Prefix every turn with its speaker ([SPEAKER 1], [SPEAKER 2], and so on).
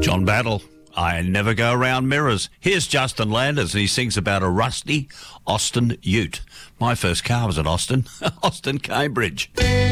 [SPEAKER 1] John Battle, I never go around mirrors. Here's Justin Landers, and he sings about a rusty Austin ute. My first car was at Austin, Austin, Cambridge.